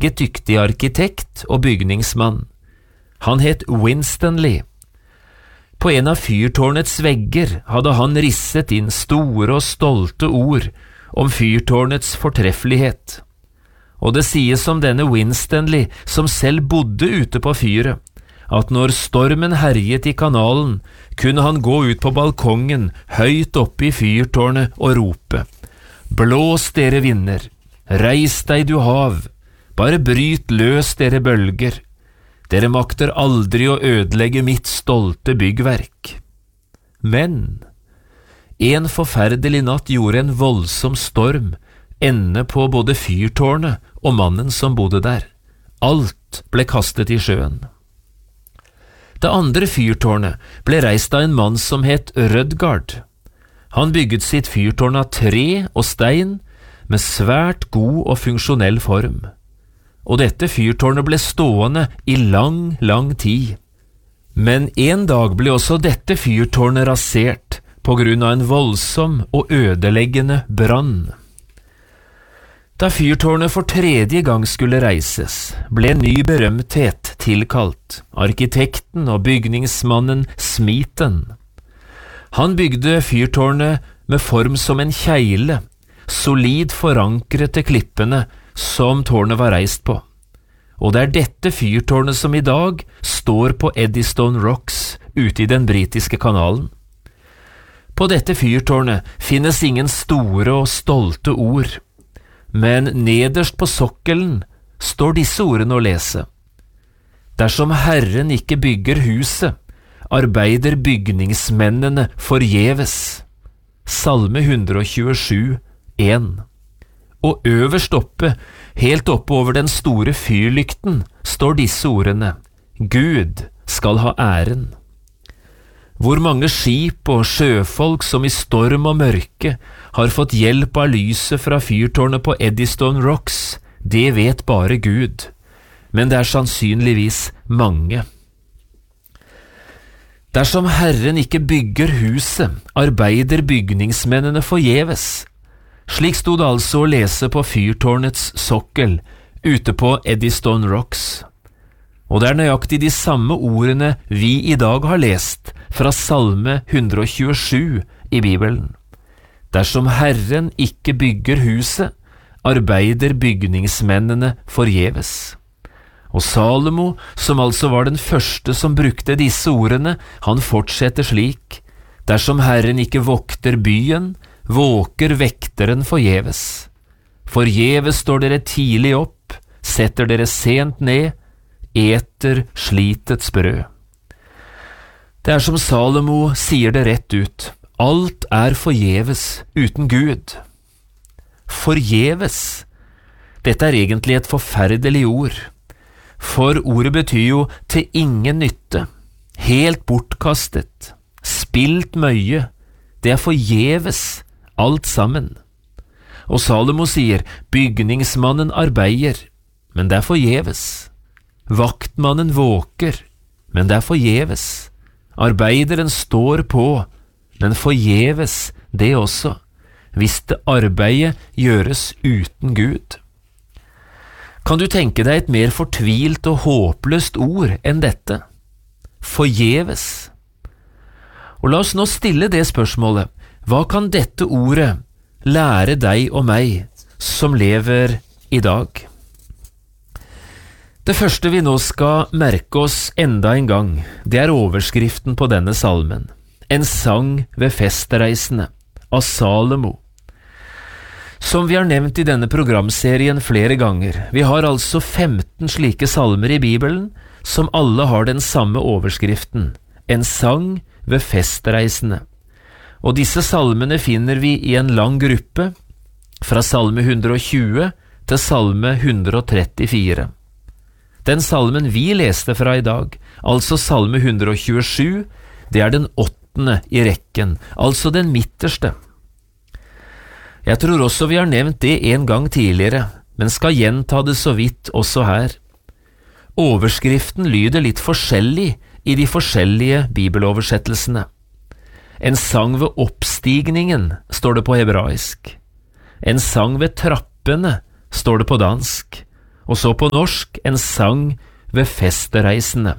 meget dyktig arkitekt og bygningsmann. Han het Winstanley. På en av fyrtårnets vegger hadde han risset inn store og stolte ord om fyrtårnets fortreffelighet. Og det sies om denne Winstanley, som selv bodde ute på fyret, at når stormen herjet i kanalen, kunne han gå ut på balkongen høyt oppe i fyrtårnet og rope: «Blås dere vinder, reis deg du hav, bare bryt løs dere bølger. Dere makter aldri å ødelegge mitt stolte byggverk.» Men en forferdelig natt gjorde en voldsom storm ende på både fyrtårnet og mannen som bodde der. Alt ble kastet i sjøen. Det andre fyrtårnet ble reist av en mann som het Rødgard. Han bygget sitt fyrtårn av tre og stein med svært god og funksjonell form. Og dette fyrtårnet ble stående i lang, lang tid. Men en dag ble også dette fyrtårnet rasert på grunn av en voldsom og ødeleggende brann. Da fyrtårnet for tredje gang skulle reises, ble en ny berømthet tilkalt, arkitekten og bygningsmannen Smeaton. Han bygde fyrtårnet med form som en kjeile, solid forankret til klippene som tårnet var reist på. Og det er dette fyrtårnet som i dag står på Eddystone Rocks ute i den britiske kanalen. På dette fyrtårnet finnes ingen store og stolte ord, men nederst på sokkelen står disse ordene å lese: «Dersom Herren ikke bygger huset, arbeider bygningsmennene forgjeves.» Salme 127, 1. Og øverst oppe, helt oppe over den store fyrlykten, står disse ordene: «Gud skal ha æren.» Hvor mange skip og sjøfolk som i storm og mørke har fått hjelp av lyset fra fyrtårnet på Eddystone Rocks, det vet bare Gud, men det er sannsynligvis mange. Dersom Herren ikke bygger huset, arbeider bygningsmennene forgjeves. Slik stod det altså å lese på fyrtårnets sokkel ute på Eddystone Rocks. Og det er nøyaktig de samme ordene vi i dag har lest fra Salme 127 i Bibelen. Dersom Herren ikke bygger huset, arbeider bygningsmennene forgjeves. Og Salomo, som altså var den første som brukte disse ordene, han fortsetter slik: Dersom Herren ikke vokter byen, våker vekteren forgjeves. Forgjeves står dere tidlig opp, setter dere sent ned, eter slitets brød. Det er som Salomo sier det rett ut: alt er forgjeves uten Gud. Forgjeves. Dette er egentlig et forferdelig ord, for ordet betyr jo til ingen nytte, helt bortkastet, spilt møye. Det er forgjeves, alt sammen. Og Salomo sier: bygningsmannen arbeider, men det er forgjeves. Vaktmannen våker, men det er forgjeves. Arbeideren står på, men forgjeves det også, hvis det arbeidet gjøres uten Gud. Kan du tenke deg et mer fortvilt og håpløst ord enn dette? Forgjeves. Og la oss nå stille det spørsmålet: hva kan dette ordet lære deg og meg som lever i dag? Det første vi nå skal merke oss enda en gang, det er overskriften på denne salmen: En sang ved festreisende, av Salomo. Som vi har nevnt i denne programserien flere ganger, vi har altså 15 slike salmer i Bibelen, som alle har den samme overskriften: En sang ved festreisende. Og disse salmene finner vi i en lang gruppe, fra salme 120 til salme 134. Den salmen vi leste fra i dag, altså salme 127, det er den 8. i rekken, altså den midterste. Jeg tror også vi har nevnt det en gang tidligere, men skal gjenta det så vidt også her. Overskriften lyder litt forskjellig i de forskjellige bibeloversettelsene. En sang ved oppstigningen, står det på hebraisk. En sang ved trappene, står det på dansk. og så på norsk en sang ved festreisende.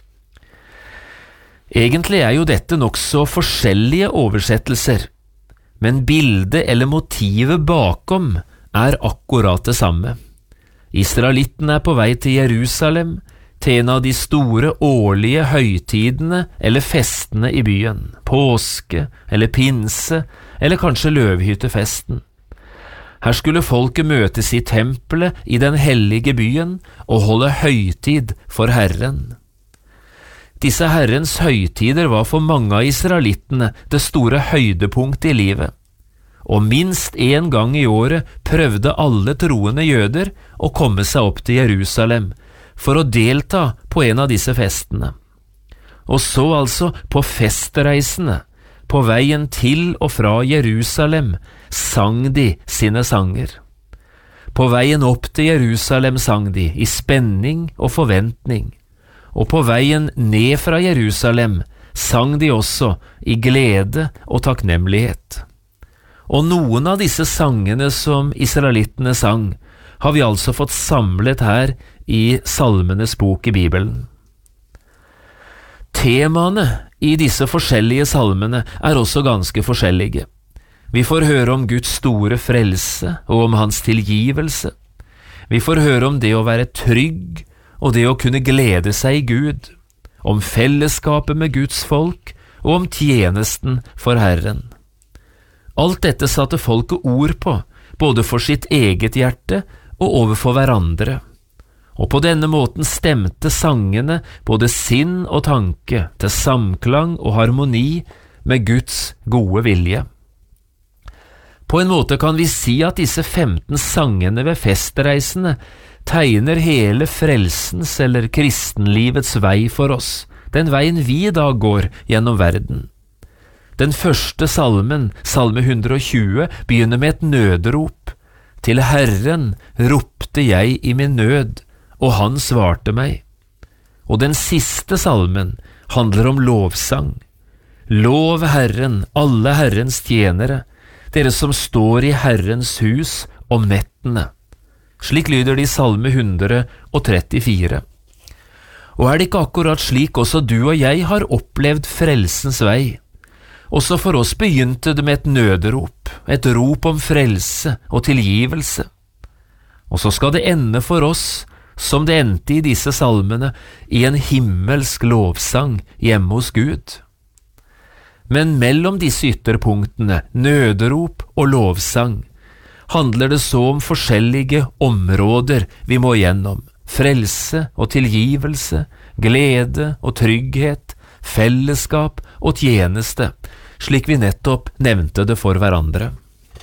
Egentlig jo dette nokså forskjellige oversettelser, men bildet eller motivet bakom akkurat det samme. Israelittene på vei til Jerusalem, til en av de store årlige høytidene eller festene i byen, påske eller pinse eller kanskje løvhyttefesten. Her skulle folket møtes i tempelet i den hellige byen og holde høytid for Herren. Disse Herrens høytider var for mange av israelittene det store høydepunktet i livet, og minst en gang i året prøvde alle troende jøder å komme seg opp til Jerusalem for å delta på en av disse festene. Og så altså på festreisene, på veien til og fra Jerusalem, sang de sine sanger. På veien opp til Jerusalem sang de i spenning og forventning, og på veien ned fra Jerusalem sang de også i glede og takknemlighet. Og noen av disse sangene som israelittene sang, har vi altså fått samlet her i Salmenes bok i Bibelen. Temaene i disse forskjellige salmene også ganske forskjellige. Vi får høre om Guds store frelse og om hans tilgivelse. Vi får høre om det å være trygg og det å kunne glede seg i Gud, om fellesskapet med Guds folk og om tjenesten for Herren. Alt dette satte folket ord på, både for sitt eget hjerte og overfor hverandre. Og på denne måten stemte sangene både sinn og tanke til samklang og harmoni med Guds gode vilje. På en måte kan vi si at disse 15 sangene ved festreisene tegner hele frelsens eller kristenlivets vei for oss, den veien vi da går gjennom verden. Den første salmen, salme 120, begynner med et nødrop. Til Herren ropte jeg i min nød, og han svarte meg. Og den siste salmen handler om lovsang. Lov Herren, alle Herrens tjenere, dere som står i Herrens hus om nettene. Slik lyder det i salme 134. Og det ikke akkurat slik også du og jeg har opplevd frelsens vei? Også for oss begynte det med et nødrop, et rop om frelse og tilgivelse. Og så skal det ende for oss, som det endte i disse salmene, i en himmelsk lovsang hjemme hos Gud. Men mellom disse ytterpunktene, nødrop og lovsang, handler det så om forskjellige områder vi må gjennom. Frelse og tilgivelse, glede og trygghet, fellesskap og tjeneste, slik vi nettopp nevnte det for hverandre.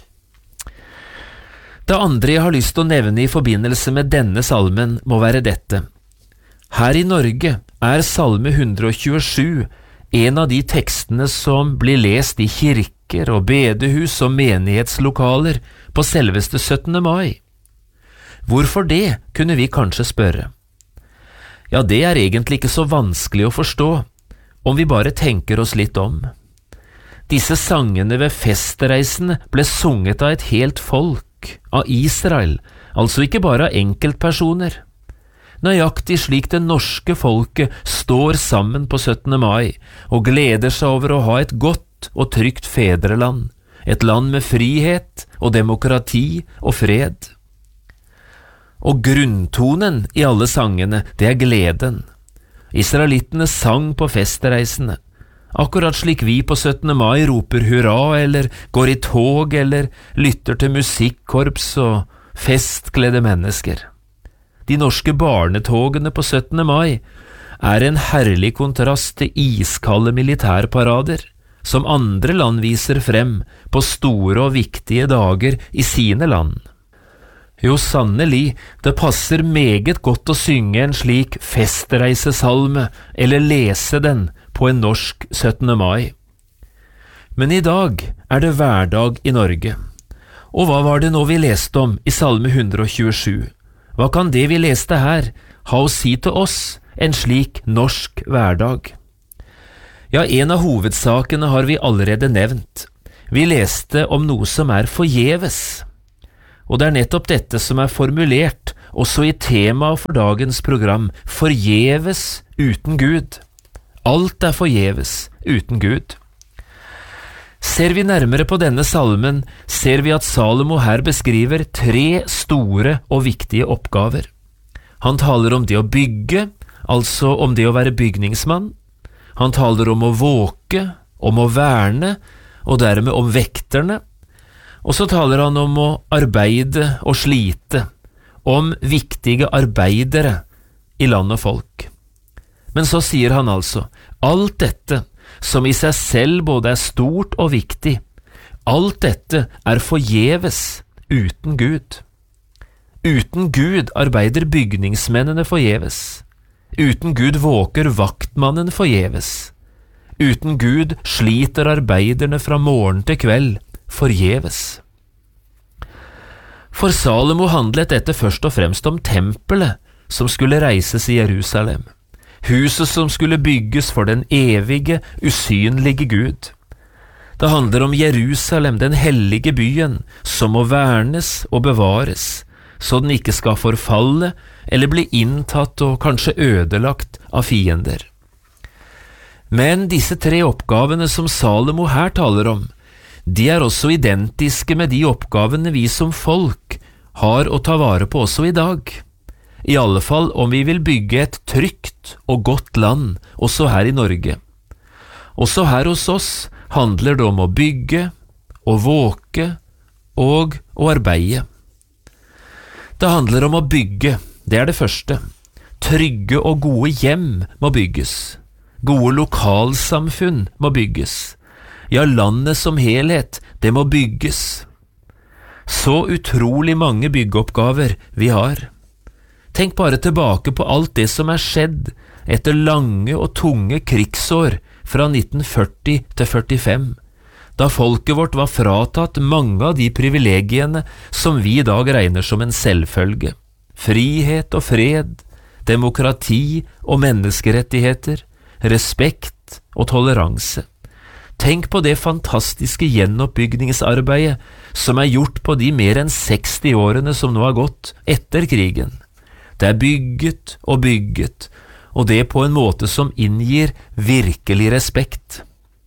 Det andre jeg har lyst til å nevne i forbindelse med denne salmen må være dette. Her i Norge salme 127 en av de tekstene som blir lest i kirker og bedehus og menighetslokaler på selveste 17. mai. Hvorfor det, kunne vi kanskje spørre. Ja, det egentlig ikke så vanskelig å forstå, om vi bare tenker oss litt om. Disse sangene ved festreisene ble sunget av et helt folk, av Israel, altså ikke bare av enkeltpersoner. Nøyaktig slik det norske folket står sammen på 17. mai og gleder seg over å ha et godt og trygt fedreland, et land med frihet og demokrati og fred. Og grunntonen i alle sangene, det gleden. Israelittene sang på festreisene, akkurat slik vi på 17. mai roper hurra eller går i tog eller lytter til musikkorps og festkledde mennesker. De norske barnetogene på 17. mai en herlig kontrast til iskalde militærparader, som andre land viser frem på store og viktige dager i sine land. Jo, sannelig, det passer meget godt å synge en slik festreisesalme eller lese den på en norsk 17. mai. Men i dag det hverdag i Norge. Og hva var det nå vi leste om i salme 127? Hva kan det vi leste her ha å si til oss en slik norsk hverdag? Ja, en av hovedsakene har vi allerede nevnt. Vi leste om noe som forgjeves. Og det nettopp dette som formulert også i temaet for dagens program, forgjeves uten Gud. Alt er forgjeves uten Gud. Ser vi nærmere på denne salmen, ser vi at Salomo her beskriver 3 store og viktige oppgaver. Han taler om det å bygge, altså om det å være bygningsmann. Han taler om å våke, om å verne, og dermed om vekterne. Og så taler han om å arbeide og slite, om viktige arbeidere i land og folk. Men så sier han altså, alt dette, som i seg selv både er stort og viktig, alt dette er forgjeves uten Gud. Uten Gud arbeider bygningsmennene forgjeves. Uten Gud våker vaktmannen forgjeves. Uten Gud sliter arbeiderne fra morgen til kveld forgjeves. For Salomo handlet dette først og fremst om tempelet som skulle reises i Jerusalem, huset som skulle bygges for den evige, usynlige Gud. Det handler om Jerusalem, den hellige byen, som må vernes og bevares, så den ikke skal forfalle eller bli inntatt og kanskje ødelagt av fiender. Men disse 3 oppgavene som Salomo her taler om, de er også identiske med de oppgavene vi som folk har å ta vare på også i dag. I alle fall om vi vil bygge et trygt og godt land, også her i Norge. Også her hos oss handler det om å bygge, å våke og å arbeide. Det handler om å bygge, det er det første. Trygge og gode hjem må bygges. Gode lokalsamfunn må bygges. Ja, landet som helhet, det må bygges. Så utrolig mange byggeoppgaver vi har. Tenk bare tilbake på alt det som er skjedd etter lange og tunge krigsår fra 1940 til 45, da folket vårt var fratatt mange av de privilegiene som vi i dag regner som en selvfølge. Frihet og fred, demokrati og menneskerettigheter, respekt og toleranse. Tenk på det fantastiske gjenoppbygningsarbeidet som er gjort på de mer enn 60 årene som nå har gått etter krigen. Det er bygget og bygget, og det på en måte som inngir virkelig respekt.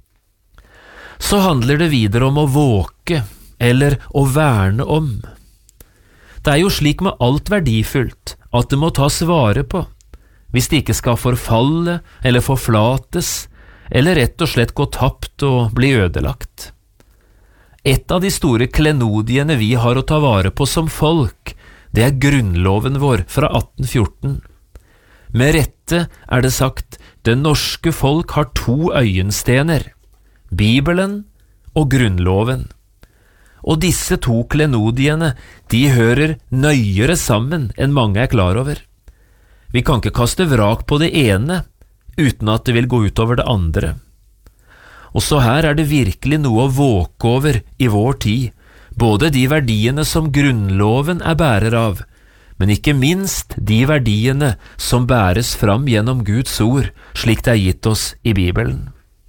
Så handler det videre om å våke, eller å verne om. Det er jo slik med alt verdifullt, at det må tas vare på, hvis det ikke skal forfalle eller forflates, eller rett og slett gå tapt og bli ødelagt. Et av de store klenodiene vi har å ta vare på som folk, det er grunnloven vår fra 1814. Med rette er det sagt, det norske folk har 2 øyenstener, Bibelen og grunnloven. Og disse 2 klenodiene, de hører nøyere sammen enn mange er klar over. Vi kan ikke kaste vrak på det ene, uten at det vil gå utover det andre. Og så her er det virkelig noe å våke over i vår tid, både de verdiene som grunnloven er bærer av, men ikke minst de verdiene som bæres fram gjennom Guds ord, slik det er gitt oss i Bibelen.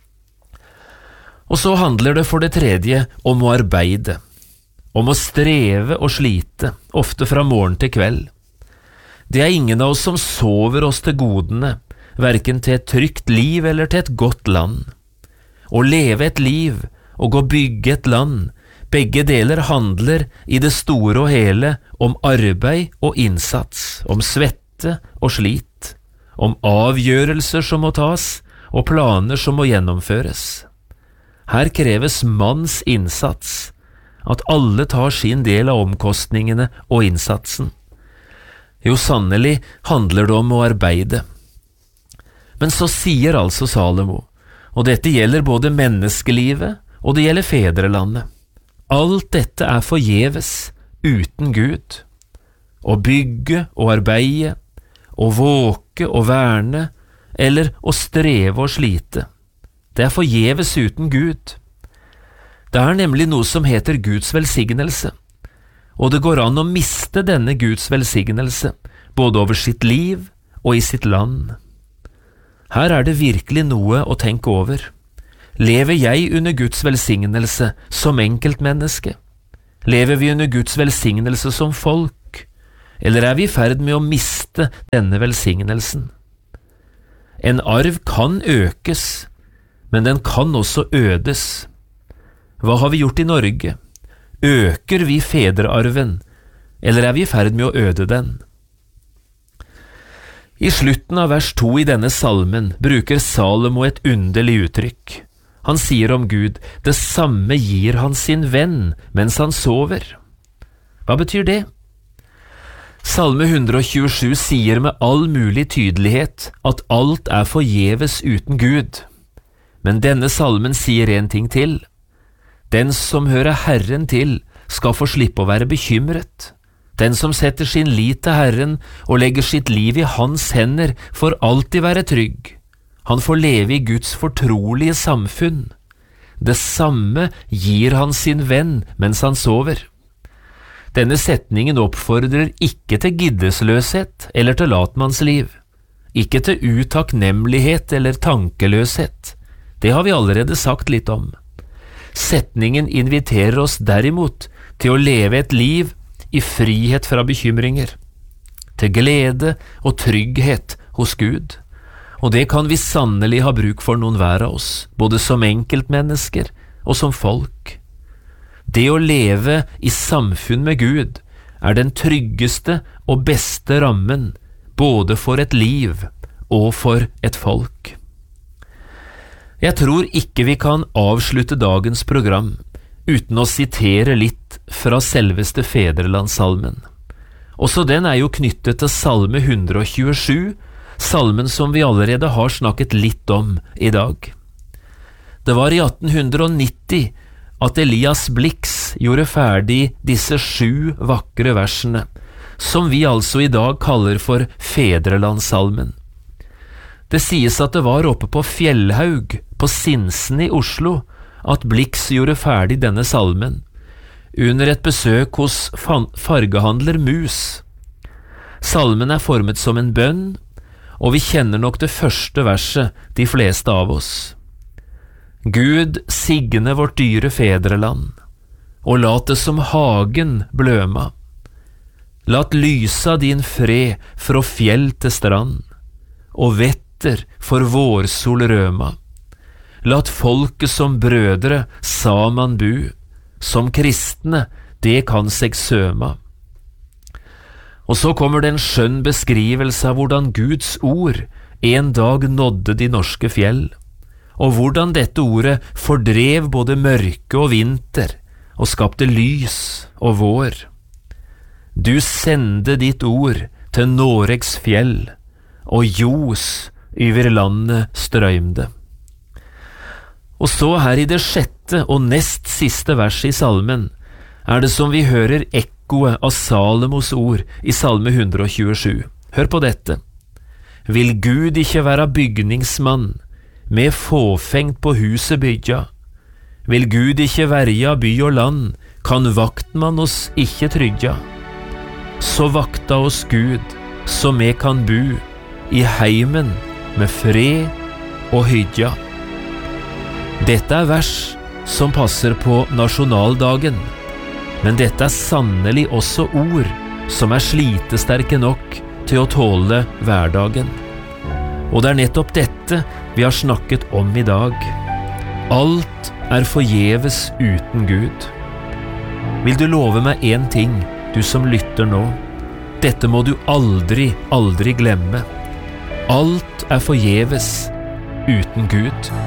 Og så handler det for det tredje om å arbeide, om å streve og slite, ofte fra morgen til kveld. Det er ingen av oss som sover oss til godene, hverken til et trygt liv eller til et godt land. Å leve et liv og å bygge et land, begge deler handler i det store og hele om arbeid og innsats, om svette og slit, om avgjørelser som må tas og planer som må gjennomføres. Her kreves manns innsats, at alle tar sin del av omkostningene og innsatsen. Jo, sannelig handler det om å arbeide. Men så sier altså Salomo, og dette gjelder både menneskelivet og det gjelder fedrelandet, alt dette er forgjeves uten Gud. Å bygge og arbeide, å våke og verne, eller å streve og slite, det er forgjeves uten Gud. Det er nemlig noe som heter Guds velsignelse, og det går an å miste denne Guds velsignelse, både over sitt liv og i sitt land. Her er det virkelig noe å tenke over. Lever jeg under Guds velsignelse som enkeltmenneske? Lever vi under Guds velsignelse som folk? eller er vi i ferd med å miste denne velsignelsen? En arv kan økes, men den kan også ødes. Hva har vi gjort i Norge? Øker vi fedrearven, eller er vi i ferd med å øde den? I slutten av vers 2 i denne salmen bruker Salomo et underlig uttrykk. Han sier om Gud, det samme gir han sin venn mens han sover. Hva betyr det? Salme 127 sier med all mulig tydelighet at alt er forgjeves uten Gud. Men denne salmen sier en ting til. Den som hører Herren til, skal få slippe å være bekymret. Den som setter sin lit til Herren og legger sitt liv i hans hender, får alltid være trygg. Han får leve i Guds fortrolige samfunn. Det samme gir han sin venn mens han sover. Denne setningen oppfordrer ikke til giddesløshet eller til latmannsliv, ikke til utakknemlighet eller tankeløshet. Det har vi allerede sagt litt om. Setningen inviterer oss derimot til å leve et liv i frihet fra bekymringer, til glede og trygghet hos Gud. Og det kan vi sannelig ha bruk for noen hver av oss, både som enkeltmennesker og som folk. Det å leve i samfunn med Gud er den tryggeste og beste rammen, både for et liv og for et folk. Jeg tror ikke vi kan avslutte dagens program uten å sitere litt fra selveste Fedrelandssalmen. Også den er jo knyttet til Salme 127, salmen som vi allerede har snakket litt om i dag. Det var i 1890 at Elias Blix gjorde ferdig disse 7 vakre versene, som vi altså i dag kaller for Fedrelandssalmen. Det sies at det var oppe på Fjellhaug, på Sinsen i Oslo, at Blix gjorde ferdig denne salmen, under et besøk hos fargehandler Mus. Salmen er formet som en bønn, og vi kjenner nok det første verset, de fleste av oss. Gud signe vårt dyre fedreland, og lat det som hagen bløma. Lat lysa din fred fra fjell til strand, og vetter for vårsol røma. Lat folket som brødre saman bu, som kristne det kan seg søma. Og så kommer det en skjønn beskrivelse av hvordan Guds ord en dag nådde de norske fjell, og hvordan dette ordet fordrev både mørke og vinter, og skapte lys og vår. Du sendte ditt ord til Noregs fjell, og ljos over landet strømde. Og så her i det 6. og nest siste verset i salmen er det som vi hører ekkoet av Salomos ord i salme 127. Hør på dette. Vil Gud ikke være bygningsmann, med fåfengt på huset bygja? Vil Gud ikke verja by og land, kan vaktmann oss ikke trygja? Så vakta oss Gud, så vi kan bu i heimen med fred og hydja. Dette er vers som passer på nasjonaldagen, men dette er sannelig også ord som er slitesterke nok til å tåle hverdagen. Og det er nettopp dette vi har snakket om i dag. Alt er forgjeves uten Gud. Vil du love meg en ting, du som lytter nå? Dette må du aldri glemme. Alt er forgjeves uten Gud.